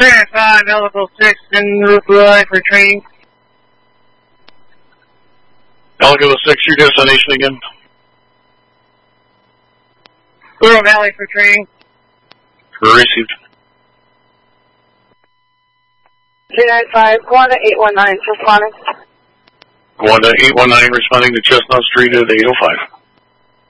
395, Eleville 6, en route Valley for training. Eleville 6, your destination again? Laurel Valley for training. Received. 395, Wanda 819, responding. Wanda 819 responding to Chestnut Street at 805.